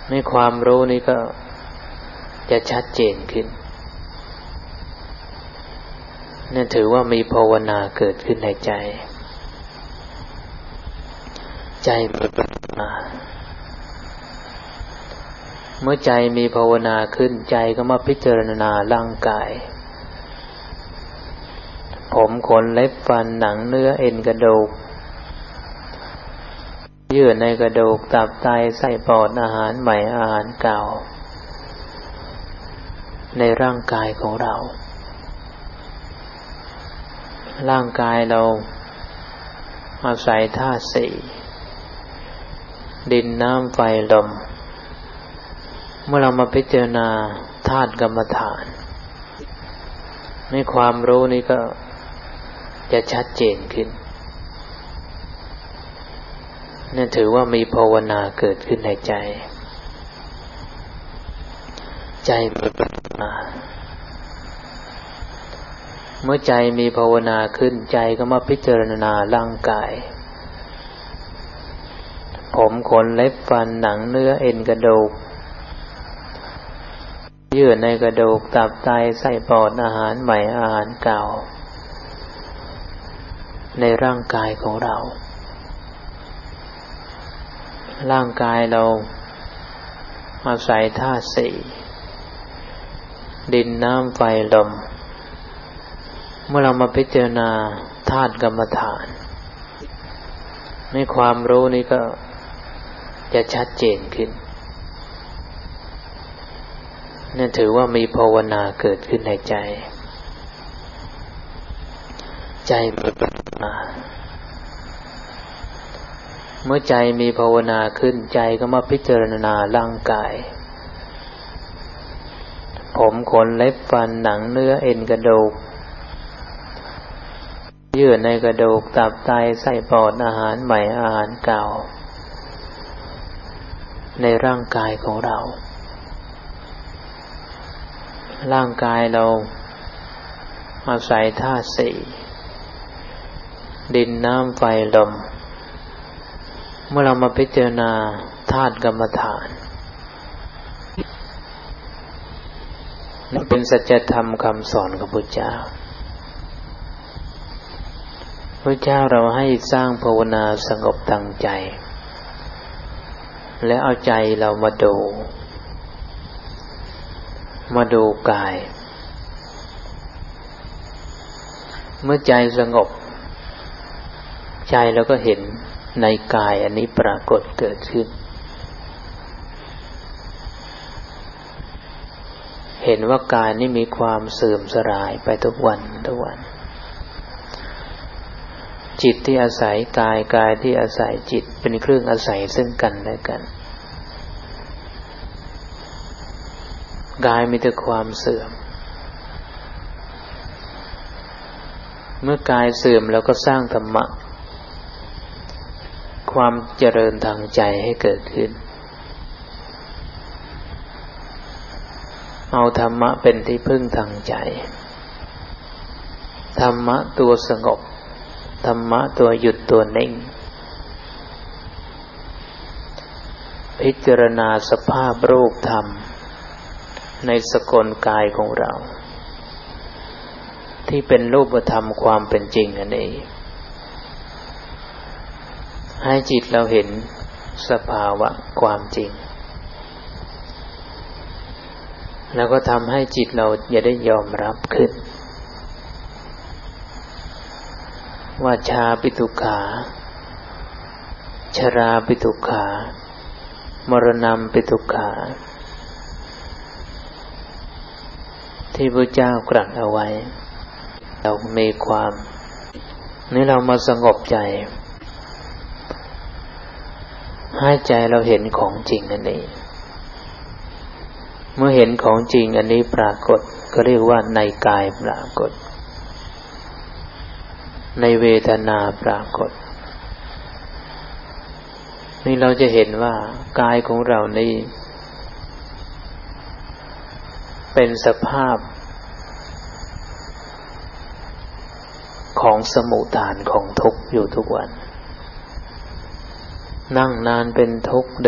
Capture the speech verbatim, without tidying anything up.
ในความรู้นี้ก็จะชัดเจนขึ้นนั่นถือว่ามีภาวนาเกิดขึ้นในใจใจมีปัญญาเมื่อใจมีภาวนาขึ้นใจก็มาพิจารณาร่างกายผมขนเล็บฟันหนังเนื้อเอ็นกระดูกเยื่อในกระดูกตับไตไส้ปอดอาหารใหม่อาหารเก่าในร่างกายของเราร่างกายเราอาศัยธาตุสี่ดินน้ำไฟลมเมื่อเรามาพิจารณาธาตุกรรมฐานในความรู้นี้ก็จะชัดเจนขึ้นนั่นถือว่ามีภาวนาเกิดขึ้นในใจใจมีปัญญาเมื่อใจมีภาวนาขึ้นใจก็มาพิจารณาร่างกายผมขนเล็บฟันหนังเนื้อเอ็นกระดูกเยื่อในกระดูกตับไตไส้ปอดอาหารใหม่อาหารเก่าในร่างกายของเราร่างกายเราอาศัยธาตุสี่ดินน้ำไฟลมเมื่อเรามาพิจารณาธาตุกรรมฐานในความรู้นี้ก็จะชัดเจนขึ้นนั่นถือว่ามีภาวนาเกิดขึ้นในใจใจมีปัญญาเมื่อใจมีภาวนาขึ้นใจก็มาพิจารณาร่างกายผมขนเล็บฟันหนังเนื้อเอ็นกระดูกเยื่อในกระดูกตับไตไส้ปอดอาหารใหม่อาหารเก่าในร่างกายของเราร่างกายเราอาศัยธาตุสี่ดินน้ำไฟลมเมื่อเรามาพิจารณาธาตุกรรมฐานนั่นเป็นสัจธรรมคำสอนของพระเจ้าพระเจ้าเราให้สร้างภาวนาสงบทางใจและเอาใจเรามาดูมาดูกายเมื่อใจสงบใจเราก็เห็นในกายอันนี้ปรากฏเกิดขึ้นเห็นว่ากายนี้มีความเสื่อมสลายไปทุกวันทุกวันจิตที่อาศัยกายกายที่อาศัยจิตเป็นเครื่องอาศัยซึ่งกันและกันกายมีแต่ความเสื่อมเมื่อกายเสื่อมเราก็สร้างธรรมะความเจริญทางใจให้เกิดขึ้นเอาธรรมะเป็นที่พึ่งทางใจธรรมะตัวสงบธรรมะตัวหยุดตัวนิ่งพิจารณาสภาพรูปธรรมในสกลกายของเราที่เป็นรูปธรรมความเป็นจริงอันนี้ให้จิตเราเห็นสภาวะความจริงแล้วก็ทำให้จิตเราอย่าได้ยอมรับขึ้นว่าชาปิทุกขาชราปิทุกขามรณะปิทุกขาที่พระเจ้ากรัสเอาไว้เรามีความนี่เรามาสงบใจให้ใจเราเห็นของจริงอันนี้เมื่อเห็นของจริงอันนี้ปรากฏก็เรียกว่าในกายปรากฏในเวทนาปรากฏนี่เราจะเห็นว่ากายของเรานี้เป็นสภาพของสมุฏฐานของทุกข์อยู่ทุกวันนั่งนานเป็นทุกข์